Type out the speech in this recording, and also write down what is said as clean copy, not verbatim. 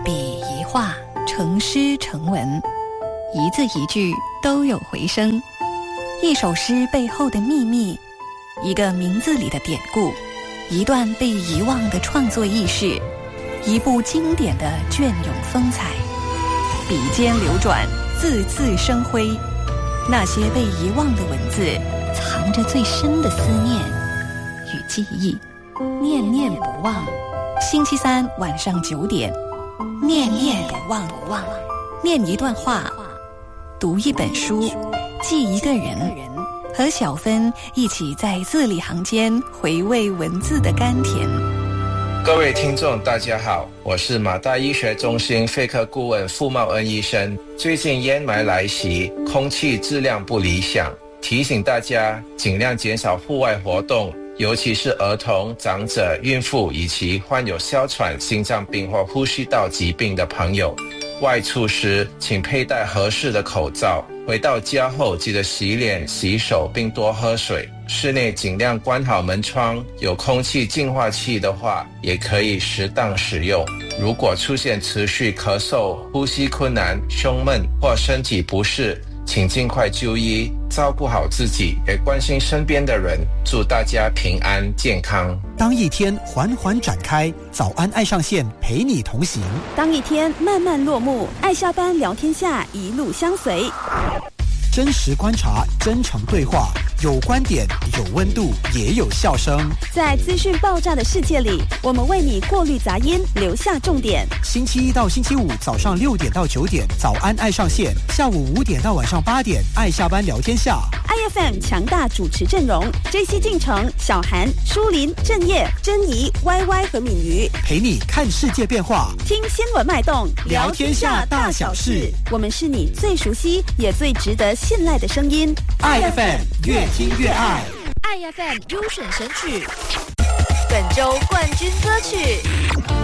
笔一画，成诗成文，一字一句都有回声。一首诗背后的秘密，一个名字里的典故，一段被遗忘的创作轶事，一部经典的隽永风采。笔尖流转，字字生辉。那些被遗忘的文字，藏着最深的思念与记忆，念念不忘。星期三晚上9点，念念不忘。念一段话，读一本书，记一个人，和小芬一起在字里行间回味文字的甘甜。 各位听众大家好，我是马大医学中心肺科顾问傅茂恩医生。最近烟霾来袭，空气质量不理想，提醒大家尽量减少户外活动，尤其是儿童、长者、孕妇以及患有哮喘、心脏病或呼吸道疾病的朋友。外出时请佩戴合适的口罩，回到家后记得洗脸、洗手并多喝水。室内尽量关好门窗，有空气净化器的话也可以适当使用。如果出现持续咳嗽、呼吸困难、胸闷或身体不适，请尽快就医，照顾好自己，也关心身边的人。祝大家平安健康。 当一天缓缓展开，早安爱上线陪你同行。 当一天慢慢落幕，爱下班聊天下一路相随。 真实观察，真诚对话，有观点，有温度，也有笑声。 在资讯爆炸的世界里，我们为你过滤杂音，留下重点。 星期一到星期五早上6点到9点，早安爱上线；下午5点到晚上8点，爱下班聊天下。 IFM 强大主持阵容 ：JC 进城、小韩、舒林、郑业、珍妮、YY 和敏瑜， 陪你看世界变化， 听新闻脉动， 聊天下大小事。 我们是你最熟悉也最值得信赖的声音。 IFM 越听越爱。 IFM 优选神曲，本周冠军歌曲。